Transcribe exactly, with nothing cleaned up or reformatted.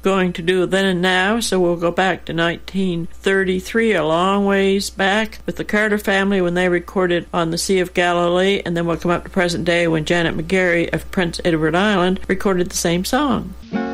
going to do then and now, so we'll go back to nineteen thirty-three, a long ways back, with the Carter family when they recorded on the Sea of Galilee, and then we'll come up to present day when Janet McGarry of Prince Edward Island recorded the same song.